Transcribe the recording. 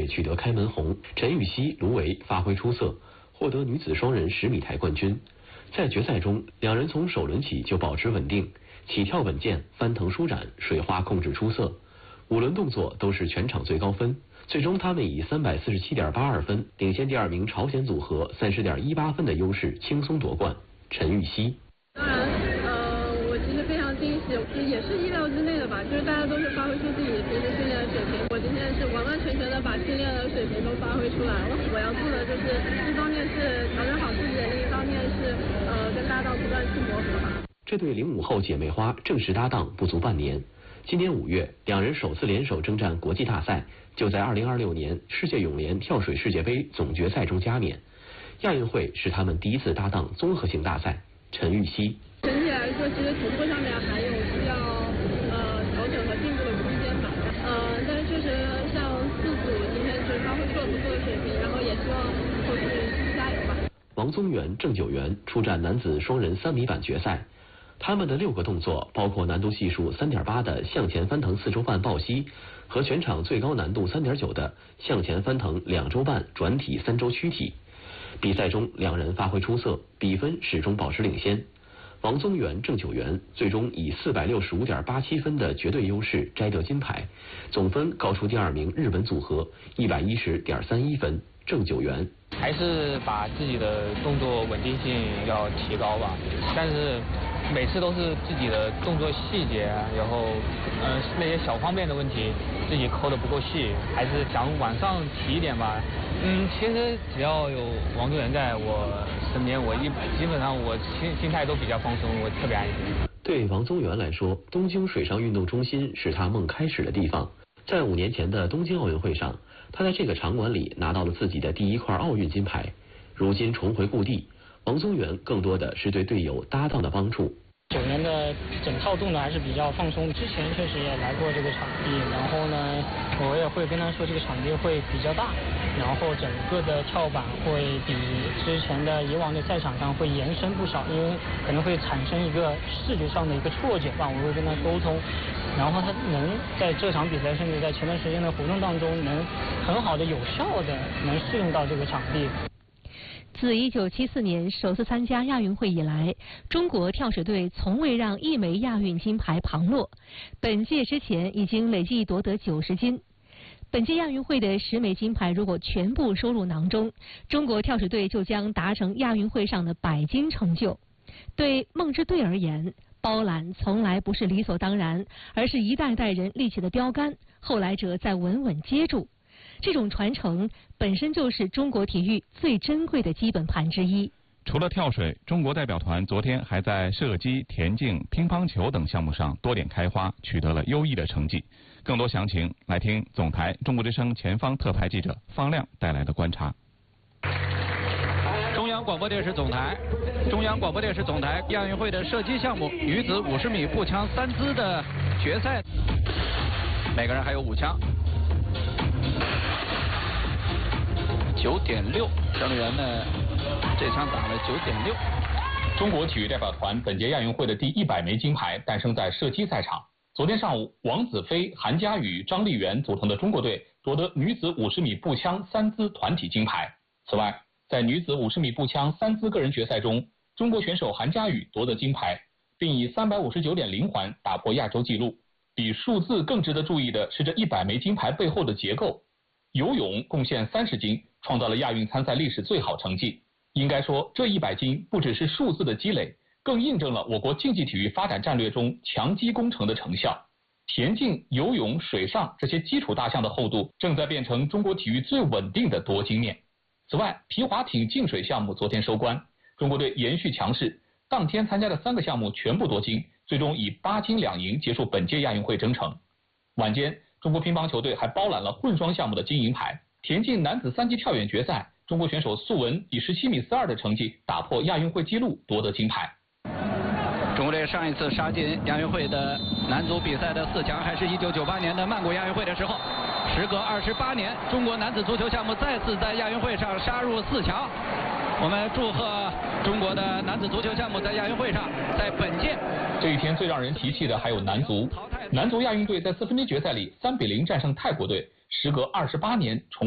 取得开门红，陈芋汐、卢维发挥出色，获得女子双人10米台冠军。在决赛中，两人从首轮起就保持稳定，起跳稳健，翻腾舒展，水花控制出色。5轮动作都是全场最高分，最终他们以347.82分领先第2名朝鲜组合30.18分的优势轻松夺冠。陈芋汐。 当然，我其实非常惊喜，也是意料之内的吧，就是大家都是发挥出自己平时训练的水平，我今天是完完全全的把训练的水平都发挥出来了。我要做的就是一方面是调整好自己，另一方面是跟搭档不断去磨合吧。 这对05后姐妹花正式搭档不足半年，今年5月，两人首次联手征战国际大赛，就在2026年世界泳联跳水世界杯总决赛中加冕。亚运会是他们第一次搭档综合性大赛。陈芋汐。 整体来说，其实组合上面还有需要调整和进步的空间吧。但是确实像4组今天是发挥出了不错的水平，然后也希望后续继续加油吧。 王宗源、郑九元出战男子双人3米板决赛，他们的6个动作包括难度系数3.8的向前翻腾4周半抱膝和全场最高难度3.9的向前翻腾2周半转体3周躯体。比赛中两人发挥出色，比分始终保持领先。王宗源、郑九元最终以465.87分的绝对优势摘得金牌，总分高出第2名日本组合110.31分。郑九元还是把自己的动作稳定性要提高吧，但是每次都是自己的动作细节，然后那些小方面的问题自己抠得不够细，还是想往上提一点吧。其实只要有王宗源在我身边，基本上我心态都比较放松，我特别安心。 对王宗源来说，东京水上运动中心是他梦开始的地方。在5年前的东京奥运会上，他在这个场馆里拿到了自己的第1块奥运金牌。如今重回故地，王宗源更多的是对队友搭档的帮助。 9年的整套动作还是比较放松，之前确实也来过这个场地，然后呢，我也会跟他说这个场地会比较大，然后整个的跳板会比之前的以往的赛场上会延伸不少，因为可能会产生一个视觉上的一个错觉吧，我会跟他沟通，然后他能在这场比赛甚至在前段时间的活动当中能很好的有效的能适应到这个场地。 自1974年首次参加亚运会以来，中国跳水队从未让1枚亚运金牌旁落。本届之前已经累计夺得90金。本届亚运会的10枚金牌如果全部收入囊中，中国跳水队就将达成亚运会上的100金成就。对梦之队而言，包揽从来不是理所当然，而是一代代人立起的标杆，后来者再稳稳接住。这种传承本身就是中国体育最珍贵的基本盘之一。 除了跳水，中国代表团昨天还在射击、田径、乒乓球等项目上多点开花，取得了优异的成绩。更多详情，来听总台中国之声前方特派记者方亮带来的观察。 中央广播电视总台，中央广播电视总台亚运会的射击项目女子50米步枪3姿的决赛，每个人还有5枪。9.6，郑丽媛呢，这枪打了9.6。 中国体育代表团本届亚运会的第100枚金牌诞生在射击赛场。昨天上午，王子飞、韩佳宇、张丽媛组成的中国队夺得女子50米步枪3姿团体金牌。此外，在女子50米步枪3姿个人决赛中，中国选手韩佳宇夺得金牌，并以359.0环打破亚洲纪录。比数字更值得注意的是这100枚金牌背后的结构。游泳贡献30金，创造了亚运参赛历史最好成绩。应该说，这100金不只是数字的积累，更印证了我国竞技体育发展战略中强基工程的成效。田径、游泳、水上这些基础大项的厚度，正在变成中国体育最稳定的夺金面。此外，皮划艇净水项目昨天收官，中国队延续强势，当天参加的3个项目全部夺金，最终以8金2银结束本届亚运会征程。晚间，中国乒乓球队还包揽了混双项目的金银牌。田径男子3级跳远决赛，中国选手苏文以17米42的成绩打破亚运会纪录，夺得金牌。 中国队上一次杀进亚运会的男足比赛的4强，还是1998年的曼谷亚运会的时候。时隔28年，中国男子足球项目再次在亚运会上杀入4强。我们祝贺中国的男子足球项目在亚运会上，在本届。 这一天最让人提气的还有男足。男足亚运队在4分之一决赛里3比0战胜泰国队，时隔28年重